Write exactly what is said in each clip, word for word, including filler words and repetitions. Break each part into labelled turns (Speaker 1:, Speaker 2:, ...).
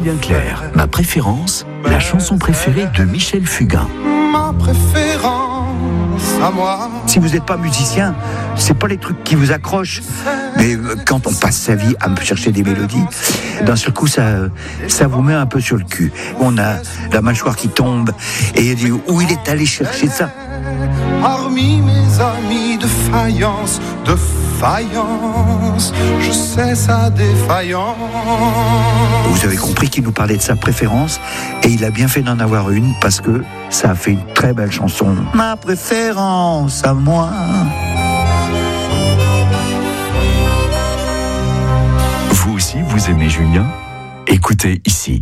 Speaker 1: Julien Clerc. Ma préférence, la chanson préférée de Michel Fugain.
Speaker 2: Ma préférence à moi.
Speaker 3: Si vous n'êtes pas musicien, c'est pas les trucs qui vous accrochent. Mais quand on passe sa vie à me chercher des mélodies, d'un seul coup, ça, ça vous met un peu sur le cul. On a la mâchoire qui tombe et dit où il est allé chercher ça.
Speaker 2: Parmi mes amis de faïence, de faïence, je sais sa défaillance.
Speaker 3: Vous avez compris qu'il nous parlait de sa préférence et il a bien fait d'en avoir une parce que ça a fait une très belle chanson. Ma préférence à moi.
Speaker 1: Vous aussi, vous aimez Julien ? Écoutez ici.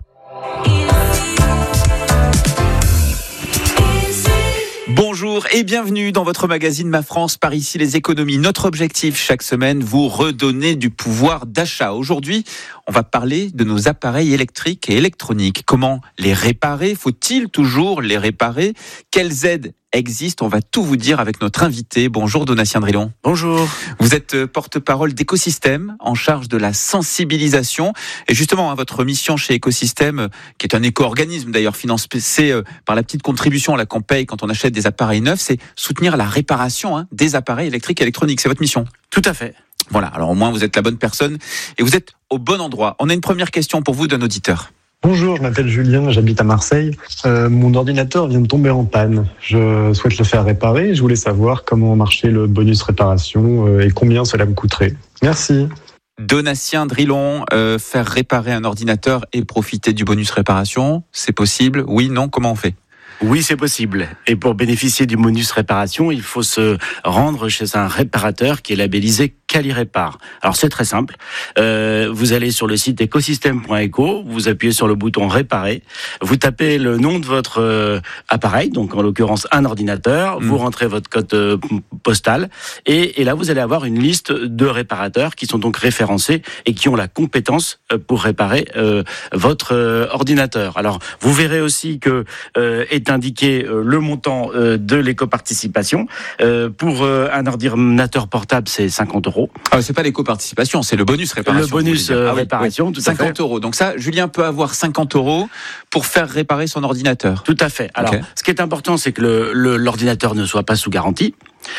Speaker 4: Bonjour et bienvenue dans votre magazine Ma France par ici les économies. Notre objectif chaque semaine, vous redonner du pouvoir d'achat. Aujourd'hui, on va parler de nos appareils électriques et électroniques. Comment les réparer ? Faut-il toujours les réparer ? Quelles aides existent ? On va tout vous dire avec notre invité. Bonjour Donatien Drilon.
Speaker 5: Bonjour.
Speaker 4: Vous êtes porte-parole d'Écosystème, en charge de la sensibilisation. Et justement, hein, votre mission chez Écosystème, qui est un éco-organisme d'ailleurs financé euh, par la petite contribution là, qu'on paye quand on achète des appareils neufs, c'est soutenir la réparation hein, des appareils électriques et électroniques. C'est votre mission ?
Speaker 5: Tout à fait.
Speaker 4: Voilà, alors au moins vous êtes la bonne personne et vous êtes au bon endroit. On a une première question pour vous d'un auditeur.
Speaker 6: Bonjour, je m'appelle Julien, j'habite à Marseille. Euh, mon ordinateur vient de tomber en panne. Je souhaite le faire réparer. Je voulais savoir comment marchait le bonus réparation euh, et combien cela me coûterait. Merci.
Speaker 4: Donatien Drilon, euh, faire réparer un ordinateur et profiter du bonus réparation, c'est possible ? Oui, non, comment on fait ?
Speaker 5: Oui, c'est possible. Et pour bénéficier du bonus réparation, il faut se rendre chez un réparateur qui est labellisé Quali-Répar. Alors c'est très simple. Euh, vous allez sur le site écosystème point éco, vous appuyez sur le bouton réparer, vous tapez le nom de votre euh, appareil, donc en l'occurrence un ordinateur, mmh. vous rentrez votre code euh, postal et, et là vous allez avoir une liste de réparateurs qui sont donc référencés et qui ont la compétence euh, pour réparer euh, votre euh, ordinateur. Alors vous verrez aussi que euh, est indiqué euh, le montant euh, de l'éco-participation. Euh, pour euh, un ordinateur portable, c'est cinquante euros.
Speaker 4: Ah, c'est pas l'éco-participation, c'est le bonus réparation.
Speaker 5: Le bonus euh, ah, oui, réparation, oui. tout à fait.
Speaker 4: cinquante euros. Donc ça, Julien peut avoir cinquante euros pour faire réparer son ordinateur.
Speaker 5: Tout à fait. Alors, okay. ce qui est important, c'est que le, le, l'ordinateur ne soit pas sous garantie.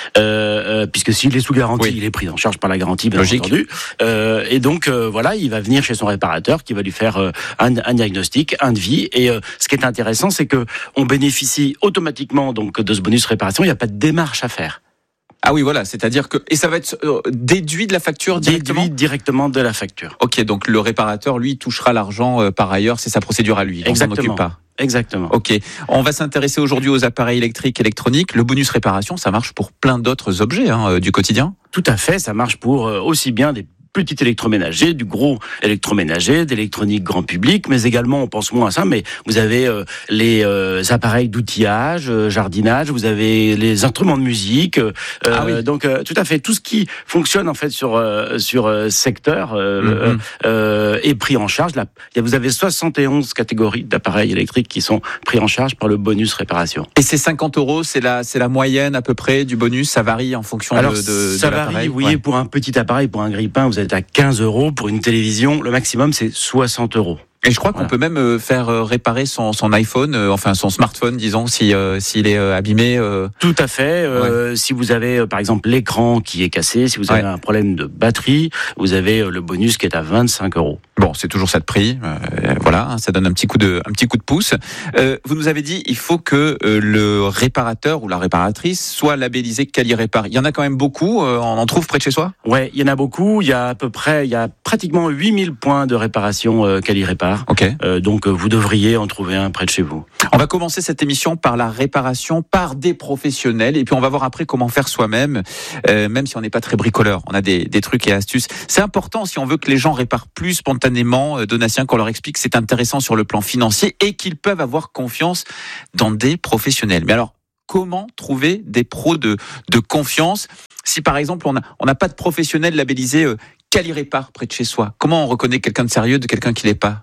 Speaker 5: Euh, euh, puisque s'il est sous garantie, oui. il est pris en charge par la garantie, bien
Speaker 4: Logique.
Speaker 5: entendu. Euh, et donc euh, voilà, il va venir chez son réparateur, qui va lui faire euh, un, un diagnostic, un devis. Et euh, ce qui est intéressant, c'est que on bénéficie automatiquement donc de ce bonus réparation. Il n'y a pas de démarche à faire.
Speaker 4: Ah oui, voilà, c'est-à-dire que... Et ça va être euh, déduit de la facture directement ?
Speaker 5: Déduit directement de la facture.
Speaker 4: Ok, donc le réparateur, lui, touchera l'argent euh, par ailleurs, c'est sa procédure à lui.
Speaker 5: Exactement.
Speaker 4: On s'en occupe pas.
Speaker 5: Exactement.
Speaker 4: Ok, on va s'intéresser aujourd'hui aux appareils électriques, électroniques. Le bonus réparation, ça marche pour plein d'autres objets hein, euh, du quotidien ?
Speaker 5: Tout à fait, ça marche pour euh, aussi bien des petit électroménager, du gros électroménager, d'électronique grand public, mais également, on pense moins à ça, mais vous avez euh, les euh, appareils d'outillage, euh, jardinage, vous avez les instruments de musique, euh, ah oui. donc euh, tout à fait, tout ce qui fonctionne en fait sur euh, sur euh, secteur euh, mm-hmm. euh, est pris en charge. Là, vous avez soixante et onze catégories d'appareils électriques qui sont pris en charge par le bonus réparation.
Speaker 4: Et ces cinquante euros, c'est la c'est la moyenne à peu près du bonus, ça varie en fonction
Speaker 5: Alors,
Speaker 4: de, de
Speaker 5: ça
Speaker 4: de
Speaker 5: varie, oui,
Speaker 4: ouais.
Speaker 5: pour un petit appareil, pour un grille-pain, vous êtes à quinze euros. Pour une télévision, le maximum, c'est soixante euros.
Speaker 4: Et je crois
Speaker 5: voilà.
Speaker 4: qu'on peut même euh, faire euh, réparer son, son iPhone, euh, enfin son smartphone, disons, si euh, s'il est euh, abîmé. Euh...
Speaker 5: Tout à fait. Euh, ouais. Si vous avez, euh, par exemple, l'écran qui est cassé, si vous avez ouais. un problème de batterie, vous avez euh, le bonus qui est à vingt-cinq euros.
Speaker 4: Bon, c'est toujours ça de prix. Euh, voilà, hein, ça donne un petit coup de, un petit coup de pouce. Euh, vous nous avez dit, il faut que euh, le réparateur ou la réparatrice soit labellisé Quali-Répar. Il y en a quand même beaucoup. Euh, on en trouve près de chez soi ?
Speaker 5: Ouais, il y en a beaucoup. Il y a à peu près, il y a pratiquement huit mille points de réparation euh, Quali-Répar.
Speaker 4: Ok.
Speaker 5: Euh, donc, euh, vous devriez en trouver un près de chez vous.
Speaker 4: On va commencer cette émission par la réparation par des professionnels, et puis on va voir après comment faire soi-même, euh, même si on n'est pas très bricoleur. On a des, des trucs et astuces. C'est important si on veut que les gens réparent plus spontanément, euh, Donatien, qu'on leur explique que c'est intéressant sur le plan financier et qu'ils peuvent avoir confiance dans des professionnels. Mais alors, comment trouver des pros de, de confiance si par exemple on n'a on n'a pas de professionnel labellisé euh, Quali-Répar près de chez soi? Comment on reconnaît quelqu'un de sérieux de quelqu'un qui l'est pas?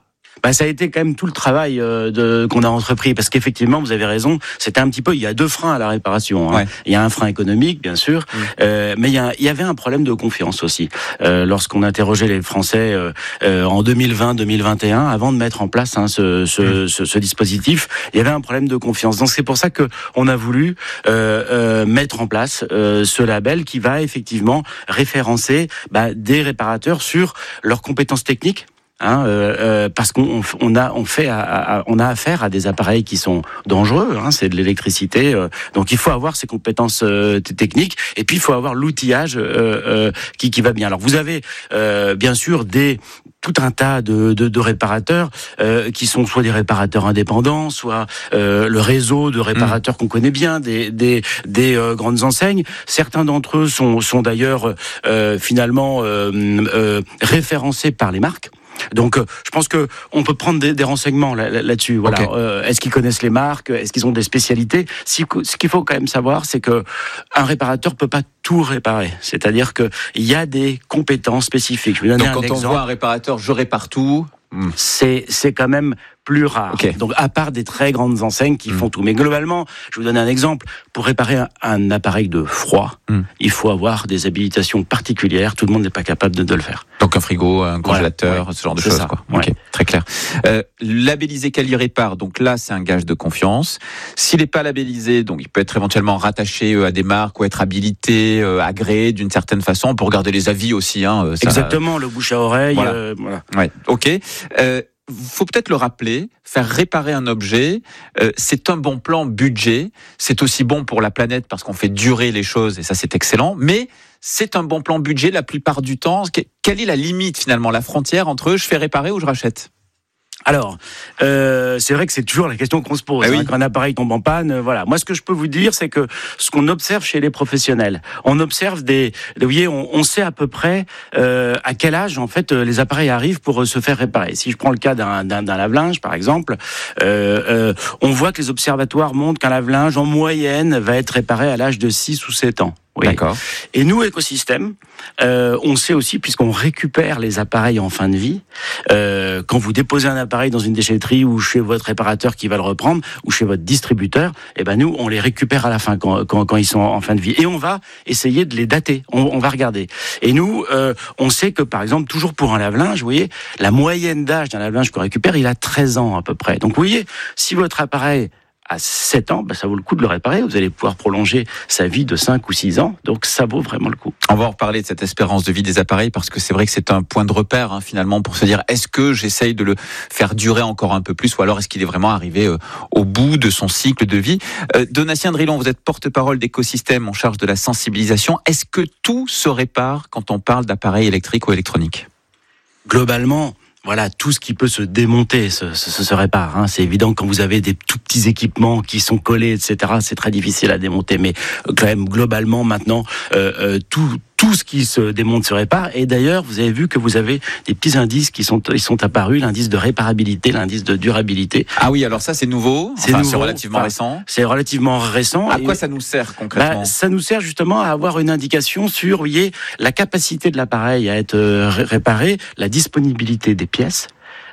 Speaker 5: Bah, ça a été quand même tout le travail euh, de, qu'on a entrepris, parce qu'effectivement, vous avez raison, c'était un petit peu, il y a deux freins à la réparation. Hein. Ouais. Il y a un frein économique, bien sûr, mmh. euh, mais il y, a, il y avait un problème de confiance aussi. Euh, lorsqu'on interrogeait les Français euh, euh, en deux mille vingt deux mille vingt et un, avant de mettre en place hein, ce, ce, mmh. ce, ce dispositif, il y avait un problème de confiance. Donc c'est pour ça que on a voulu euh, euh, mettre en place euh, ce label qui va effectivement référencer bah, des réparateurs sur leurs compétences techniques. Hein, euh, euh, parce qu'on on a on fait à, à, on a affaire à des appareils qui sont dangereux, hein, c'est de l'électricité, euh, donc il faut avoir ces compétences euh, techniques et puis il faut avoir l'outillage euh, euh, qui qui va bien. Alors vous avez euh, bien sûr des tout un tas de, de, de réparateurs euh, qui sont soit des réparateurs indépendants, soit euh, le réseau de réparateurs mmh. qu'on connaît bien, des des, des euh, grandes enseignes. Certains d'entre eux sont sont d'ailleurs euh, finalement euh, euh, référencés par les marques. Donc, euh, je pense que on peut prendre des, des renseignements là, là, là-dessus. Voilà. Okay. Euh, est-ce qu'ils connaissent les marques ? Est-ce qu'ils ont des spécialités ? Si, ce qu'il faut quand même savoir, c'est que un réparateur peut pas tout réparer. C'est-à-dire que il y a des compétences spécifiques. Je vais donner
Speaker 4: Donc,
Speaker 5: un
Speaker 4: quand
Speaker 5: exemple.
Speaker 4: on voit un réparateur, je répare tout.
Speaker 5: Mmh. C'est c'est quand même plus rare. Okay. Donc à part des très grandes enseignes qui mmh. font tout. Mais globalement, je vais vous donner un exemple. Pour réparer un, un appareil de froid, mmh. il faut avoir des habilitations particulières. Tout le monde n'est pas capable de, de le faire.
Speaker 4: Donc un frigo, un congélateur,
Speaker 5: ouais.
Speaker 4: ce genre de
Speaker 5: c'est
Speaker 4: choses.
Speaker 5: Ça.
Speaker 4: Quoi.
Speaker 5: Ouais.
Speaker 4: Okay. Très clair. Euh, labellisé Quali-Répare, donc là c'est un gage de confiance. S'il n'est pas labellisé, donc il peut être éventuellement rattaché à des marques ou être habilité, euh, agréé d'une certaine façon. On peut regarder les avis aussi. Hein, ça,
Speaker 5: Exactement, le bouche à oreille.
Speaker 4: Voilà.
Speaker 5: Euh, voilà.
Speaker 4: Ouais. Ok. Euh, faut peut-être le rappeler, faire réparer un objet, euh, c'est un bon plan budget, c'est aussi bon pour la planète parce qu'on fait durer les choses et ça c'est excellent, mais c'est un bon plan budget la plupart du temps. Quelle est la limite finalement, la frontière entre je fais réparer ou je rachète ?
Speaker 5: Alors, euh, c'est vrai que c'est toujours la question qu'on se pose. Ah oui. hein, quand un appareil tombe en panne, euh, voilà. Moi, ce que je peux vous dire, c'est que ce qu'on observe chez les professionnels, on observe des, vous voyez, on, on sait à peu près euh, à quel âge en fait les appareils arrivent pour euh, se faire réparer. Si je prends le cas d'un, d'un, d'un lave-linge, par exemple, euh, euh, on voit que les observatoires montrent qu'un lave-linge en moyenne va être réparé à l'âge de six ou sept ans. Oui.
Speaker 4: D'accord.
Speaker 5: Et nous, écosystème, euh, on sait aussi, puisqu'on récupère les appareils en fin de vie, euh, quand vous déposez un appareil dans une déchetterie ou chez votre réparateur qui va le reprendre, ou chez votre distributeur, eh ben nous, on les récupère à la fin quand, quand, quand ils sont en fin de vie. Et on va essayer de les dater. On, on va regarder. Et nous, euh, on sait que, par exemple, toujours pour un lave-linge, vous voyez, la moyenne d'âge d'un lave-linge qu'on récupère, il a treize ans à peu près. Donc, vous voyez, si votre appareil à sept ans, bah, ça vaut le coup de le réparer. Vous allez pouvoir prolonger sa vie de cinq ou six ans. Donc, ça vaut vraiment le coup.
Speaker 4: On va en reparler de cette espérance de vie des appareils parce que c'est vrai que c'est un point de repère, hein, finalement, pour se dire est-ce que j'essaye de le faire durer encore un peu plus ou alors est-ce qu'il est vraiment arrivé euh, au bout de son cycle de vie. Euh, Donatien Drilon, vous êtes porte-parole d'écosystème en charge de la sensibilisation. Est-ce que tout se répare quand on parle d'appareils électriques ou électroniques ?
Speaker 5: Globalement, voilà, tout ce qui peut se démonter se, se, se répare. Hein. C'est évident quand vous avez des tout petits équipements qui sont collés, et cetera. C'est très difficile à démonter, mais quand même globalement maintenant, euh, euh, tout tout ce qui se démonte se répare. Et d'ailleurs, vous avez vu que vous avez des petits indices qui sont ils sont apparus, l'indice de réparabilité, l'indice de durabilité.
Speaker 4: Ah oui, alors ça c'est nouveau. Enfin, c'est, nouveau, c'est relativement enfin, récent.
Speaker 5: C'est relativement récent.
Speaker 4: À quoi ça nous sert concrètement ?
Speaker 5: Bah, ça nous sert justement à avoir une indication sur, vous voyez, la capacité de l'appareil à être réparé, la disponibilité des pièces.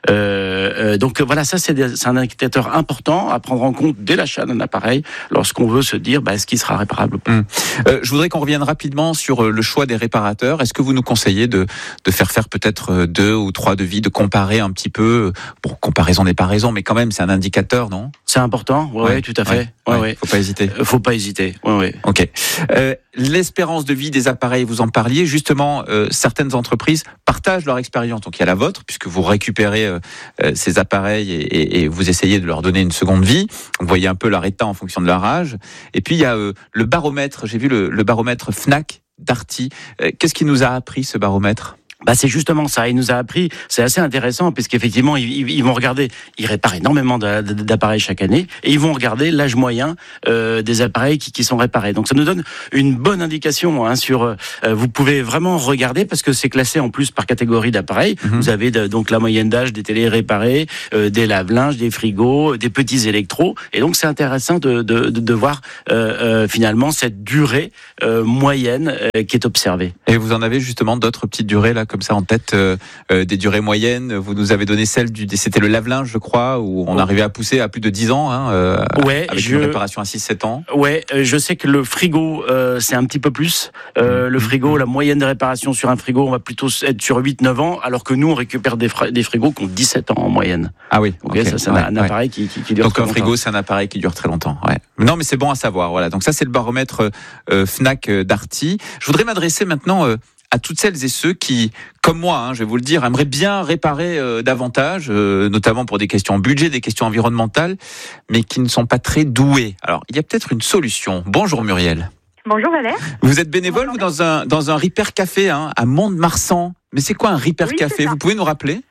Speaker 5: Euh, euh, donc voilà, ça c'est, des, c'est un indicateur important à prendre en compte dès l'achat d'un appareil lorsqu'on veut se dire bah, est-ce qu'il sera réparable ou pas.
Speaker 4: Mmh. Euh, je voudrais qu'on revienne rapidement sur le choix des réparateurs. Est-ce que vous nous conseillez de, de faire faire peut-être deux ou trois devis, de comparer un petit peu, pour comparaison n'est pas raison, mais quand même c'est un indicateur, non ?
Speaker 5: C'est important, oui, ouais, ouais, tout à fait.
Speaker 4: Ouais,
Speaker 5: ouais,
Speaker 4: ouais.
Speaker 5: Ouais.
Speaker 4: Faut pas hésiter.
Speaker 5: Euh, faut pas hésiter, oui, oui.
Speaker 4: Ok. Euh, l'espérance de vie des appareils, vous en parliez, justement, euh, certaines entreprises partagent leur expérience. Donc il y a la vôtre, puisque vous récupérez euh, ces appareils et, et, et vous essayez de leur donner une seconde vie. Vous voyez un peu leur état en fonction de leur âge. Et puis il y a euh, le baromètre, j'ai vu le, le baromètre Fnac Darty. Euh, qu'est-ce qui nous a appris ce baromètre ?
Speaker 5: Bah c'est justement ça. Il nous a appris. C'est assez intéressant puisqu'effectivement ils, ils vont regarder. Ils réparent énormément d'appareils chaque année et ils vont regarder l'âge moyen euh, des appareils qui, qui sont réparés. Donc ça nous donne une bonne indication hein, sur. Euh, vous pouvez vraiment regarder parce que c'est classé en plus par catégorie d'appareils. Mm-hmm. Vous avez de, donc la moyenne d'âge des télés réparées, euh, des lave-linges, des frigos, des petits électros. Et donc c'est intéressant de, de, de, de voir euh, euh, finalement cette durée euh, moyenne euh, qui est observée.
Speaker 4: Et vous en avez justement d'autres petites durées là comme ça en tête euh, euh, des durées moyennes. Vous nous avez donné celle du, c'était le lave-linge, je crois, où on arrivait à pousser à plus de dix ans, hein, euh,
Speaker 5: ouais,
Speaker 4: avec
Speaker 5: je...
Speaker 4: une réparation à six sept ans.
Speaker 5: Ouais, je sais que le frigo, euh, c'est un petit peu plus. Euh, le frigo, la moyenne de réparation sur un frigo, on va plutôt être sur huit neuf ans, alors que nous, on récupère des, fr- des frigos qui ont dix-sept ans en moyenne.
Speaker 4: Ah oui,
Speaker 5: okay, okay. Ça, c'est ouais, un appareil ouais. qui, qui, qui dure
Speaker 4: Donc
Speaker 5: très
Speaker 4: un
Speaker 5: longtemps.
Speaker 4: frigo, c'est un appareil qui dure très longtemps. Ouais. Non, mais c'est bon à savoir. Voilà. Donc ça, c'est le baromètre euh, Fnac euh, Darty. Je voudrais m'adresser maintenant euh, à toutes celles et ceux qui, comme moi, hein, je vais vous le dire, aimeraient bien réparer euh, davantage, euh, notamment pour des questions budget, des questions environnementales, mais qui ne sont pas très doués. Alors, il y a peut-être une solution. Bonjour Muriel.
Speaker 7: Bonjour Valère.
Speaker 4: Vous êtes bénévole, vous, dans un, dans un Repair Café hein, à Mont-de-Marsan. Mais c'est quoi un Repair
Speaker 7: oui,
Speaker 4: Café? Vous pouvez nous rappeler?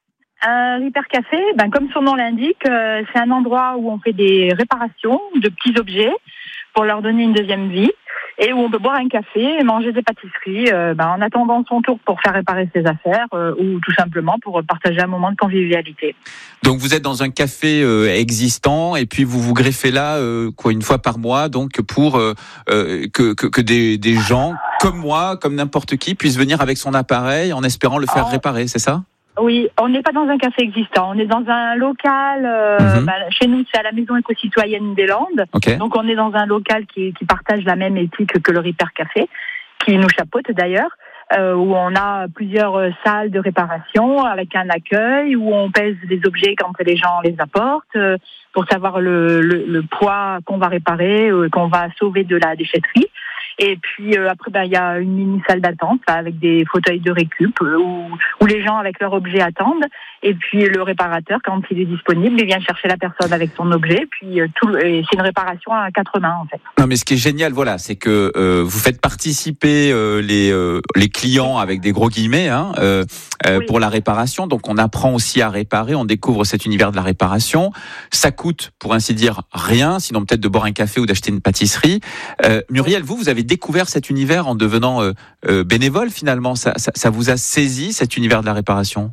Speaker 7: Un Repair Café, ben, comme son nom l'indique, euh, c'est un endroit où on fait des réparations de petits objets pour leur donner une deuxième vie et où on peut boire un café et manger des pâtisseries euh, ben, en attendant son tour pour faire réparer ses affaires euh, ou tout simplement pour partager un moment de convivialité.
Speaker 4: Donc vous êtes dans un café euh, existant et puis vous vous greffez là euh, quoi une fois par mois donc pour euh, euh, que, que, que des, des gens comme moi, comme n'importe qui puissent venir avec son appareil en espérant le faire oh. réparer, c'est ça?
Speaker 7: Oui, on n'est pas dans un café existant, on est dans un local, euh, mm-hmm. bah, chez nous c'est à la Maison éco-citoyenne des Landes,
Speaker 4: okay.
Speaker 7: donc on est dans un local qui, qui partage la même éthique que le Repair Café, qui nous chapeaute d'ailleurs, euh, où on a plusieurs salles de réparation avec un accueil, où on pèse les objets quand les gens les apportent, euh, pour savoir le, le, le poids qu'on va réparer, euh, qu'on va sauver de la déchetterie. Et puis euh, après, ben il y a une mini salle d'attente là, avec des fauteuils de récup euh, où, où les gens avec leur objet attendent. Et puis le réparateur, quand il est disponible, il vient chercher la personne avec son objet. Puis euh, tout, et c'est une réparation à quatre mains en fait.
Speaker 4: Non, mais ce qui est génial, voilà, c'est que euh, vous faites participer euh, les euh, les clients avec des gros guillemets hein, euh, euh, oui. pour la réparation. Donc on apprend aussi à réparer, on découvre cet univers de la réparation. Ça coûte, pour ainsi dire, rien, sinon peut-être de boire un café ou d'acheter une pâtisserie. Euh, Muriel, vous, vous avez découvert cet univers en devenant euh, euh, bénévole finalement. Ça, ça, ça vous a saisi cet univers de la réparation?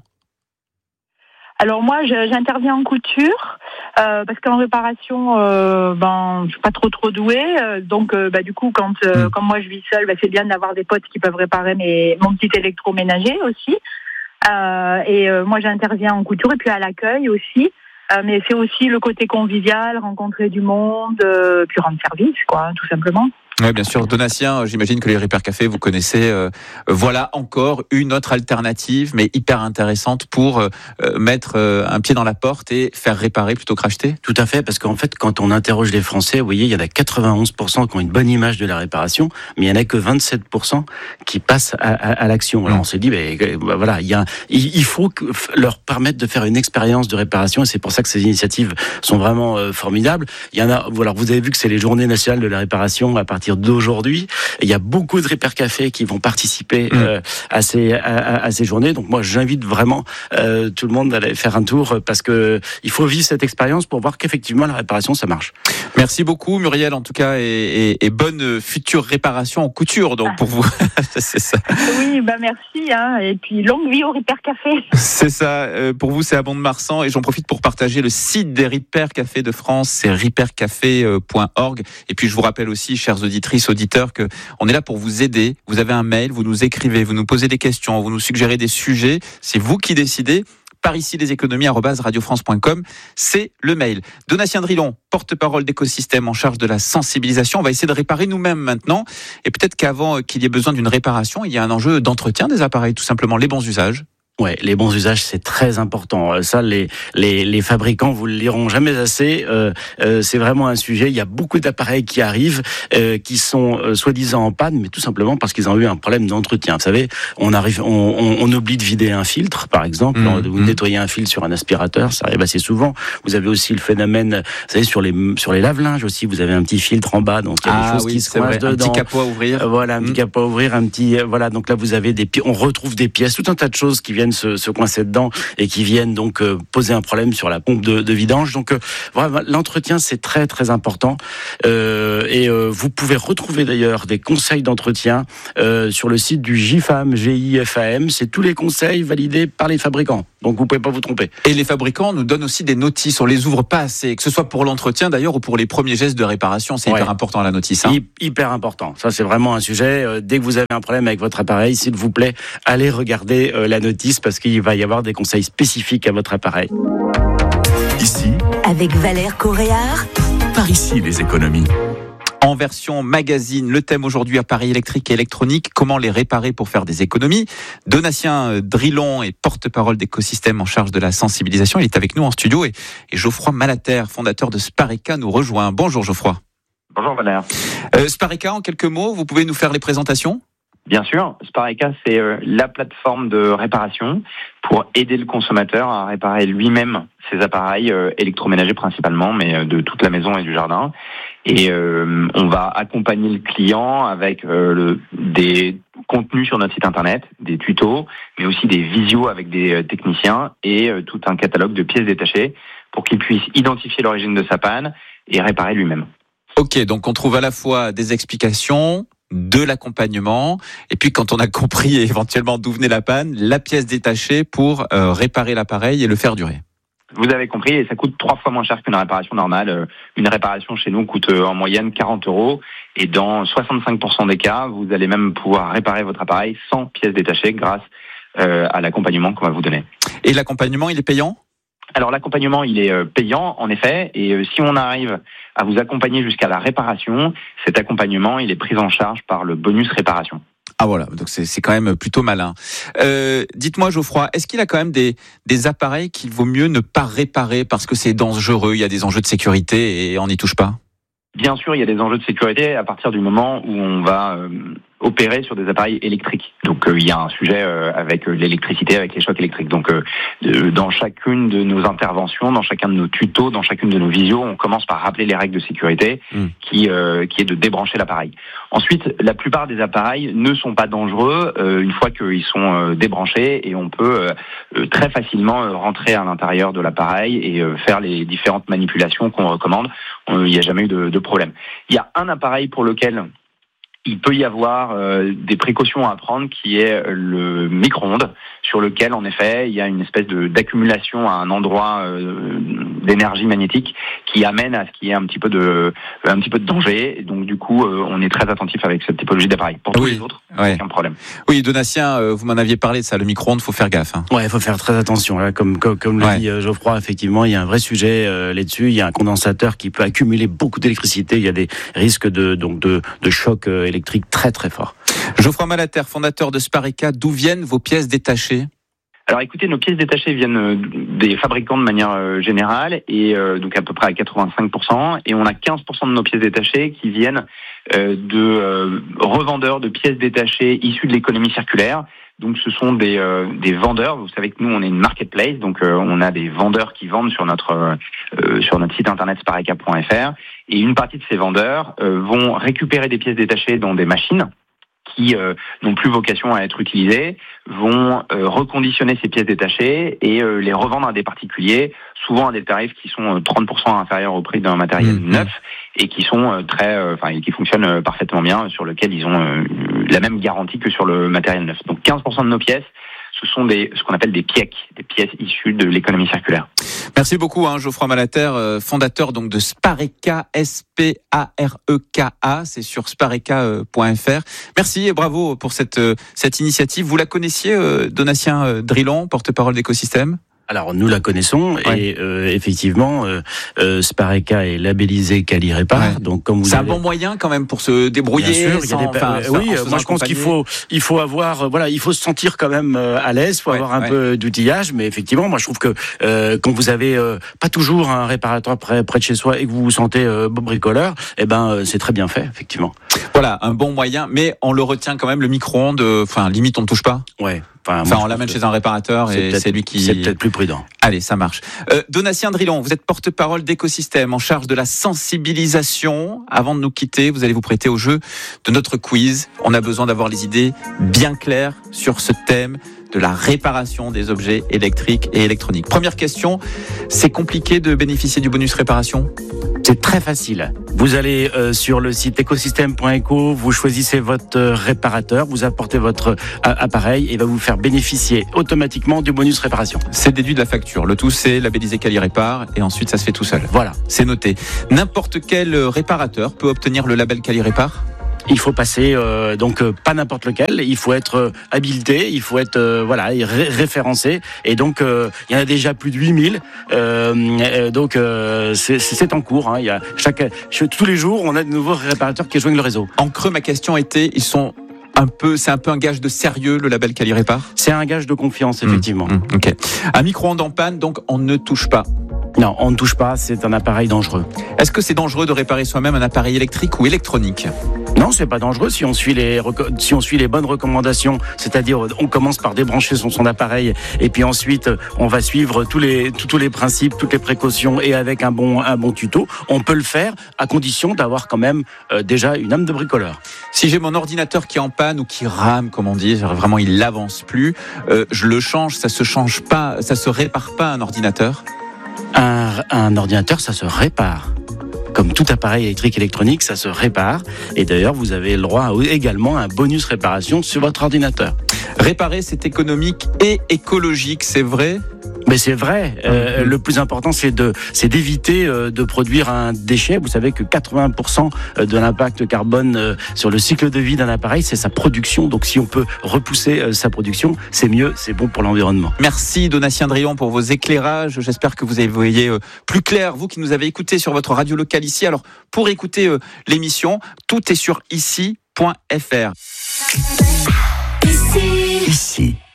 Speaker 7: Alors moi, je, j'interviens en couture euh, parce qu'en réparation, euh, ben, je suis pas trop trop douée. Euh, donc, euh, bah, du coup, quand euh, mmh. comme moi je vis seule, bah, c'est bien d'avoir des potes qui peuvent réparer mes mon petit électroménager aussi. Euh, et euh, moi, j'interviens en couture et puis à l'accueil aussi. Euh, mais c'est aussi le côté convivial, rencontrer du monde, euh, puis rendre service, quoi, tout simplement.
Speaker 4: Oui, bien sûr. Donatien, j'imagine que les Repair Café, vous connaissez. Euh, voilà encore une autre alternative, mais hyper intéressante pour euh, mettre euh, un pied dans la porte et faire réparer plutôt que racheter.
Speaker 5: Tout à fait, parce qu'en fait, quand on interroge les Français, vous voyez, il y en a quatre-vingt-onze pour cent qui ont une bonne image de la réparation, mais il y en a que vingt-sept pour cent qui passent à, à, à l'action. Alors on s'est dit, ben, ben, voilà, il y a, il faut leur permettre de faire une expérience de réparation, et c'est pour ça que ces initiatives sont vraiment euh, formidables. Il y en a, voilà, vous avez vu que c'est les Journées nationales de la réparation à partir d'aujourd'hui. Il y a beaucoup de Repair Café qui vont participer euh, à ces à, à ces journées. Donc moi, j'invite vraiment euh, tout le monde à aller faire un tour parce que il faut vivre cette expérience pour voir qu'effectivement la réparation ça marche.
Speaker 4: Merci beaucoup Muriel en tout cas et, et, et bonne future réparation en couture donc pour vous. C'est ça.
Speaker 7: Oui, bah merci hein, et puis longue vie au Repair Café.
Speaker 4: C'est ça. Euh, pour vous c'est à Mont-de-Marsan et j'en profite pour partager le site des Repair Café de France, c'est repair café point org. Et puis je vous rappelle aussi, chers auditrices, auditeurs, que on est là pour vous aider. Vous avez un mail, vous nous écrivez, vous nous posez des questions, vous nous suggérez des sujets. C'est vous qui décidez. Par ici les économies arobase radio france point com, c'est le mail. Donatien Drilon, porte-parole d'écosystème en charge de la sensibilisation. On va essayer de réparer nous-mêmes maintenant. Et peut-être qu'avant qu'il y ait besoin d'une réparation, il y a un enjeu d'entretien des appareils, tout simplement les bons usages.
Speaker 5: Ouais, les bons usages, c'est très important. Ça, les les les fabricants vous le liront jamais assez. Euh, euh, c'est vraiment un sujet. Il y a beaucoup d'appareils qui arrivent, euh, qui sont euh, soi-disant en panne, mais tout simplement parce qu'ils ont eu un problème d'entretien. Vous savez, on arrive, on, on, on oublie de vider un filtre, par exemple. Mmh, vous mmh. nettoyez un fil sur un aspirateur, ça arrive assez souvent. Vous avez aussi le phénomène, vous savez, sur les sur les lave-linges aussi, vous avez un petit filtre en bas, donc il y a
Speaker 4: ah,
Speaker 5: des choses
Speaker 4: oui,
Speaker 5: qui se coincent dedans.
Speaker 4: Un petit capot à ouvrir.
Speaker 5: Euh, voilà, un mmh. petit capot à ouvrir, un petit, euh, voilà. Donc là, vous avez des, on retrouve des pièces, tout un tas de choses qui viennent viennent se, se coincer dedans et qui viennent donc euh, poser un problème sur la pompe de, de vidange. Donc euh, voilà, l'entretien c'est très très important euh, et euh, vous pouvez retrouver d'ailleurs des conseils d'entretien euh, sur le site du GIFAM, G I F A M. C'est tous les conseils validés par les fabricants. Donc vous pouvez pas vous tromper.
Speaker 4: Et les fabricants nous donnent aussi des notices. On les ouvre pas assez, que ce soit pour l'entretien d'ailleurs ou pour les premiers gestes de réparation. C'est ouais. hyper important la notice. Hein.
Speaker 5: Hyper important. Ça c'est vraiment un sujet. Euh, dès que vous avez un problème avec votre appareil, s'il vous plaît, allez regarder euh, la notice parce qu'il va y avoir des conseils spécifiques à votre appareil.
Speaker 1: Ici,
Speaker 8: avec Valère Coréard,
Speaker 1: par ici les économies.
Speaker 4: En version magazine, le thème aujourd'hui, appareils électriques et électroniques, comment les réparer pour faire des économies. Donatien Drillon est porte-parole d'écosystème en charge de la sensibilisation. Il est avec nous en studio et, et Geoffroy Malater, fondateur de Spareka, nous rejoint. Bonjour Geoffroy.
Speaker 9: Bonjour Valère.
Speaker 4: Euh, Spareka, en quelques mots, vous pouvez nous faire les présentations ?
Speaker 9: Bien sûr, Spareka, c'est euh, la plateforme de réparation pour aider le consommateur à réparer lui-même ses appareils euh, électroménagers principalement, mais euh, de toute la maison et du jardin. Et euh, on va accompagner le client avec euh, le, des contenus sur notre site internet, des tutos, mais aussi des visios avec des euh, techniciens et euh, tout un catalogue de pièces détachées pour qu'il puisse identifier l'origine de sa panne et réparer lui-même.
Speaker 4: Ok, donc on trouve à la fois des explications, de l'accompagnement, et puis quand on a compris éventuellement d'où venait la panne, la pièce détachée pour euh, réparer l'appareil et le faire durer.
Speaker 9: Vous avez compris, et ça coûte trois fois moins cher qu'une réparation normale. Une réparation chez nous coûte en moyenne quarante euros, et dans soixante-cinq pour cent des cas, vous allez même pouvoir réparer votre appareil sans pièce détachée grâce euh, à l'accompagnement qu'on va vous donner.
Speaker 4: Et l'accompagnement, il est payant ?
Speaker 9: Alors l'accompagnement, il est payant en effet, et si on arrive à vous accompagner jusqu'à la réparation, cet accompagnement, il est pris en charge par le bonus réparation.
Speaker 4: Ah voilà, donc c'est, c'est quand même plutôt malin. Euh, dites-moi Geoffroy, est-ce qu'il y a quand même des, des appareils qu'il vaut mieux ne pas réparer parce que c'est dangereux, il y a des enjeux de sécurité et on n'y touche pas ?
Speaker 9: Bien sûr, il y a des enjeux de sécurité à partir du moment où on va euh, opérer sur des appareils électriques. Donc euh, il y a un sujet euh, avec euh, l'électricité, avec les chocs électriques. Donc euh, euh, dans chacune de nos interventions, dans chacun de nos tutos, dans chacune de nos visios, on commence par rappeler les règles de sécurité mmh. qui, euh, qui est de débrancher l'appareil. Ensuite, la plupart des appareils ne sont pas dangereux euh, une fois qu'ils sont euh, débranchés et on peut euh, très facilement euh, rentrer à l'intérieur de l'appareil et euh, faire les différentes manipulations qu'on recommande. Il n'y a jamais eu de, de problème. Il y a un appareil pour lequel il peut y avoir euh, des précautions à prendre, qui est le micro-ondes, sur lequel, en effet, il y a une espèce de, d'accumulation à un endroit euh, d'énergie magnétique qui amène à ce qu'il y ait un petit peu de, un petit peu de danger. Et donc, du coup, euh, on est très attentif avec cette typologie d'appareil. Pour tous
Speaker 4: oui.
Speaker 9: les autres,
Speaker 4: ouais.
Speaker 9: aucun problème.
Speaker 4: Oui, Donatien, euh, vous m'en aviez parlé de ça, le micro-ondes, faut faire gaffe. Hein.
Speaker 5: Ouais, il faut faire très attention. Là, comme comme, comme
Speaker 4: ouais.
Speaker 5: le dit Geoffroy, effectivement, il y a un vrai sujet euh, là-dessus. Il y a un condensateur qui peut accumuler beaucoup d'électricité. Il y a des risques de donc de, de choc euh, électrique très très fort.
Speaker 4: Geoffroy Malater, fondateur de Spareka, d'où viennent vos pièces détachées ?
Speaker 9: Alors écoutez, nos pièces détachées viennent des fabricants de manière euh, générale, et euh, donc à peu près à quatre-vingt-cinq pour cent, et on a quinze pour cent de nos pièces détachées qui viennent euh, de euh, revendeurs de pièces détachées issues de l'économie circulaire. Donc ce sont des, euh, des vendeurs. Vous savez que nous on est une marketplace, donc euh, on a des vendeurs qui vendent sur notre euh, sur notre site internet spareka point f r, et une partie de ces vendeurs euh, vont récupérer des pièces détachées dans des machines qui euh, n'ont plus vocation à être utilisées, vont euh, reconditionner ces pièces détachées et euh, les revendre à des particuliers, souvent à des tarifs qui sont trente pour cent inférieurs au prix d'un matériel mmh. neuf, et qui sont euh, très, enfin, euh, qui fonctionnent euh, parfaitement bien, sur lequel ils ont euh, la même garantie que sur le matériel neuf. Donc quinze pour cent de nos pièces, ce sont des, ce qu'on appelle des P I E C, des pièces issues de l'économie circulaire.
Speaker 4: Merci beaucoup, hein, Geoffroy Malater, euh, fondateur donc de Spareka, S P A R E K A, c'est sur spareka point f r. Merci et bravo pour cette euh, cette initiative. Vous la connaissiez, euh, Donatien euh, Drillon, porte-parole d'écosystème ?
Speaker 5: Alors nous la connaissons
Speaker 4: ouais.
Speaker 5: et euh, effectivement euh, euh, Spareka est labellisé Quali Répar.
Speaker 4: Ouais.
Speaker 5: Donc comme vous
Speaker 4: c'est
Speaker 5: avez...
Speaker 4: un bon moyen quand même pour se débrouiller.
Speaker 5: Bien sûr,
Speaker 4: sans,
Speaker 5: il y a des...
Speaker 4: enfin,
Speaker 5: euh, oui, moi je pense qu'il faut il faut avoir euh, voilà il faut se sentir quand même euh, à l'aise, il faut ouais, avoir un ouais. peu d'outillage, mais effectivement moi je trouve que euh, quand vous avez euh, pas toujours un réparateur près près de chez soi et que vous vous sentez euh, bricoleur, eh ben euh, c'est très bien fait effectivement.
Speaker 4: Voilà, un bon moyen, mais on le retient quand même, le micro-ondes, enfin limite on ne touche pas.
Speaker 5: Ouais. Enfin,
Speaker 4: enfin
Speaker 5: moi,
Speaker 4: on l'amène chez un réparateur et c'est lui qui...
Speaker 5: C'est peut-être plus prudent.
Speaker 4: Allez, ça marche. Euh, Donatien Drilon, vous êtes porte-parole d'Écosystème, en charge de la sensibilisation. Avant de nous quitter, vous allez vous prêter au jeu de notre quiz. On a besoin d'avoir les idées bien claires sur ce thème de la réparation des objets électriques et électroniques. Première question, c'est compliqué de bénéficier du bonus réparation ?
Speaker 5: C'est très facile. Vous allez euh, sur le site écosystème point éco, vous choisissez votre euh, réparateur, vous apportez votre euh, appareil et il va vous faire bénéficier automatiquement du bonus réparation.
Speaker 4: C'est déduit de la facture. Le tout, c'est labellisé Quali-Répar et ensuite ça se fait tout seul.
Speaker 5: Voilà.
Speaker 4: C'est noté. N'importe quel réparateur peut obtenir le label Quali-Répar ?
Speaker 5: Il faut passer, euh, donc euh, pas n'importe lequel, il faut être euh, habilité, il faut être euh, voilà ré- référencé, et donc euh, il y en a déjà plus de huit mille, euh, euh, donc euh, c'est, c'est en cours. Hein, il y a chaque, tous les jours, on a de nouveaux réparateurs qui rejoignent le réseau.
Speaker 4: En creux, ma question était, ils sont un peu, c'est un peu un gage de sérieux, le label Quali-Répar ?
Speaker 5: C'est un gage de confiance, effectivement.
Speaker 4: Mmh, mmh, ok. Un micro-ondes en panne, donc on ne touche pas.
Speaker 5: Non, on ne touche pas, c'est un appareil dangereux.
Speaker 4: Est-ce que c'est dangereux de réparer soi-même un appareil électrique ou électronique ?
Speaker 5: Non, c'est pas dangereux si on suit les si on suit les bonnes recommandations, c'est-à-dire on commence par débrancher son, son appareil et puis ensuite on va suivre tous les tous, tous les principes, toutes les précautions et avec un bon un bon tuto, on peut le faire à condition d'avoir quand même euh, déjà une âme de bricoleur.
Speaker 4: Si j'ai mon ordinateur qui est en panne ou qui rame, comme on dit, vraiment il n'avance plus, euh, je le change, ça se change pas, ça se répare pas un ordinateur ?
Speaker 5: Un, un ordinateur, ça se répare. Comme tout appareil électrique électronique, ça se répare. Et d'ailleurs, vous avez le droit à également à un bonus réparation sur votre ordinateur.
Speaker 4: Réparer, c'est économique et écologique, c'est vrai ?
Speaker 5: Mais c'est vrai. Euh, mmh. Le plus important, c'est de, c'est d'éviter euh, de produire un déchet. Vous savez que quatre-vingts pour cent de l'impact carbone euh, sur le cycle de vie d'un appareil, c'est sa production. Donc, si on peut repousser euh, sa production, c'est mieux, c'est bon pour l'environnement.
Speaker 4: Merci Donatien Drilon pour vos éclairages. J'espère que vous avez voyé euh, plus clair, vous qui nous avez écoutés sur votre radio locale ici. Alors, pour écouter euh, l'émission, tout est sur ici point f r.
Speaker 8: Ici.
Speaker 3: Ici.